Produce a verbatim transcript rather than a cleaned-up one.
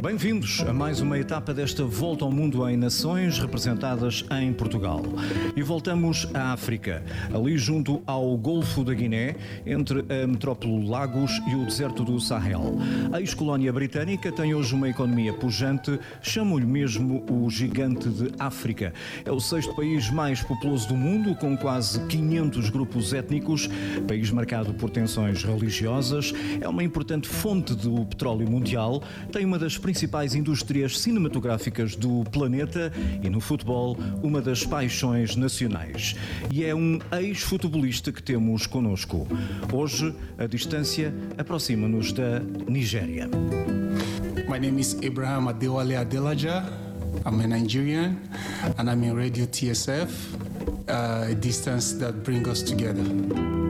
Bem-vindos a mais uma etapa desta volta ao mundo em nações representadas em Portugal. E voltamos à África, ali junto ao Golfo da Guiné, entre a metrópole Lagos e o deserto do Sahel. A ex-colónia britânica tem hoje uma economia pujante, chamam-lhe mesmo o gigante de África. É o sexto país mais populoso do mundo, com quase quinhentos grupos étnicos, país marcado por tensões religiosas, é uma importante fonte do petróleo mundial, tem uma das principais indústrias cinematográficas do planeta e, no futebol, uma das paixões nacionais. E é um ex-futebolista que temos connosco. Hoje, a distância aproxima-nos da Nigéria. My name is Abraham Adewale Adelaja. I'm a Nigerian and I'm in Radio T S F, uh, a distance that brings us together.